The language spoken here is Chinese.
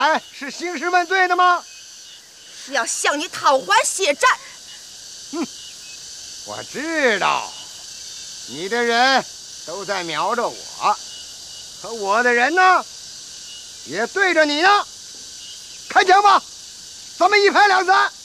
哎，是兴师问罪的吗？ 是要向你讨还血债。 我知道，你的人都在瞄着我，可我的人呢，也对着你呢。开枪吧，咱们一拍两散。